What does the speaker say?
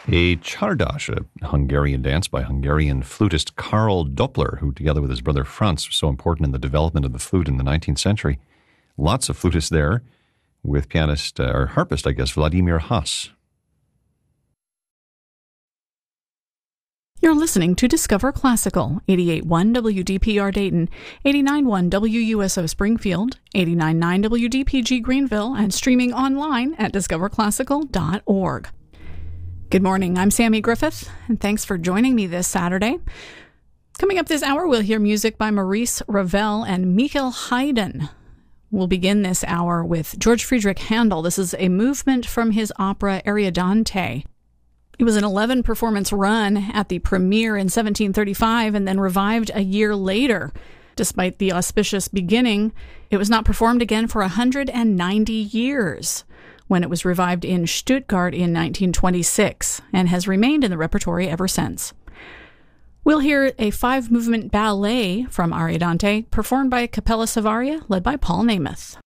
A Csárdás, a Hungarian dance by Hungarian flutist Karl Doppler, who together with his brother Franz was so important in the development of the flute in the 19th century. Lots of flutists there, with pianist, or harpist, I guess, Vladimir Haas. You're listening to Discover Classical, 88.1 WDPR Dayton, 89.1 WUSO Springfield, 89.9 WDPG Greenville, and streaming online at discoverclassical.org. Good morning, I'm Sammy Griffith, and thanks for joining me this Saturday. Coming up this hour, we'll hear music by Maurice Ravel and Michael Haydn. We'll begin this hour with George Friedrich Handel. This is a movement from his opera Ariodante. It was an 11-performance run at the premiere in 1735 and then revived a year later. Despite the auspicious beginning, it was not performed again for 190 years when it was revived in Stuttgart in 1926 and has remained in the repertory ever since. We'll hear a 5-movement ballet from Ariodante performed by Capella Savaria led by Paul Nemeth.